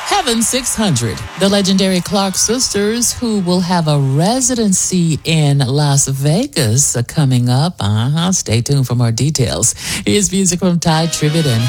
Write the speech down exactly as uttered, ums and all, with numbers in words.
Heaven six hundred, the legendary Clark sisters who will have a residency in Las Vegas uh, coming up. Uh-huh. Stay tuned for more details. Here's music from Ty Tribbett and